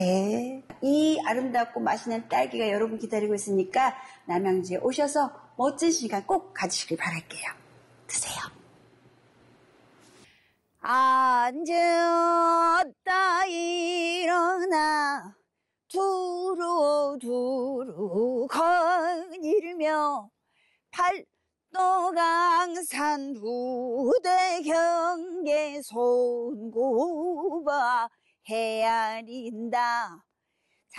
네. 이 아름답고 맛있는 딸기가 여러분 기다리고 있으니까 남양주에 오셔서 멋진 시간 꼭 가지시길 바랄게요. 드세요. 앉았다 일어나 두루두루 거닐며 팔도강산 부대 경계 손꼽아 헤아린다.